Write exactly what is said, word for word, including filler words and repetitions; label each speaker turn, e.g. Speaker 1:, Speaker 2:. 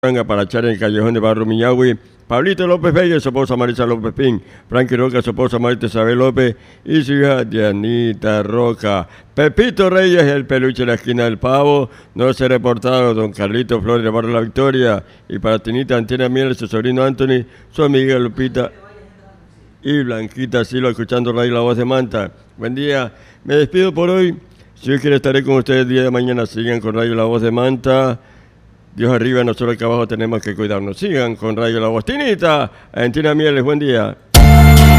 Speaker 1: para echar en el Callejón de Barro Miñahui, Pablito López Vega, su esposa Marisa López Pin, Frankie Roca, su esposa Marita Isabel López y su hija Dianita Roca. Pepito Reyes, el peluche de la esquina del pavo, no se ha reportado. Don Carlito Flores de Barrio La Victoria y para Tinita Antina Miel, su sobrino Anthony, su amiga Lupita y Blanquita Silva, escuchando Radio La Voz de Manta. Buen día, me despido por hoy. Si Dios quiere estaré con ustedes el día de mañana. Sigan con Radio La Voz de Manta. Dios arriba, nosotros acá abajo tenemos que cuidarnos. Sigan con Radio La Voz. Tinita, Antina Mieles, buen día.